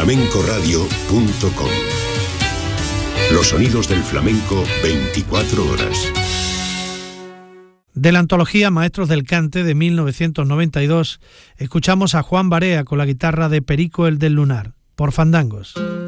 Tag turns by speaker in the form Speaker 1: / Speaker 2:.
Speaker 1: flamencoradio.com. Los sonidos del flamenco 24 horas.
Speaker 2: De la antología Maestros del Cante de 1992, escuchamos a Juan Barea con la guitarra de Perico el del Lunar, por Fandangos.